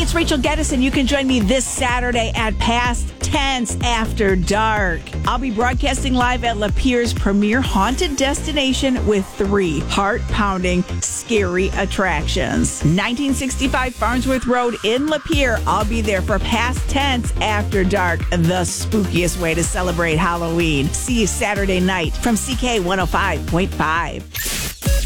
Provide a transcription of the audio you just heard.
it's Rachel Geddes, and you can join me this Saturday at Past Tense After Dark. I'll be broadcasting live at Lapierre's premier haunted destination with 3 heart-pounding, scary attractions. 1965 Farnsworth Road in Lapierre. I'll be there for Past Tense After Dark, the spookiest way to celebrate Halloween. See you Saturday night from CK 105.5.